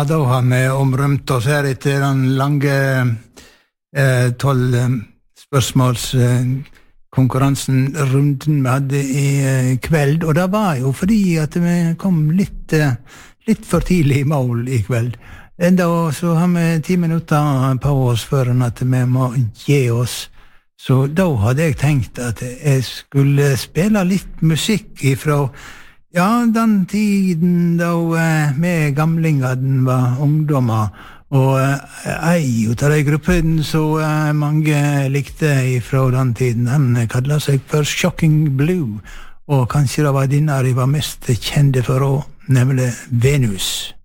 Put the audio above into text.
Da har vi omrømt oss her etter den lange 12 spørsmålskonkurransen, runden vi hadde i kveld, og det var jo fordi at vi kom litt for tidlig i mål i kveld. Enda så har vi 10 minutter på oss før at vi må gi oss. Så da hadde jeg tenkt at jeg skulle spille litt musikk ifra den tiden da vi gamlingene var ungdommer, og ei ut av de gruppen så mange likte ifra den tiden, den kallet seg for Shocking Blue, og kanskje det var denne de var mest kjente for også, nemlig Venus.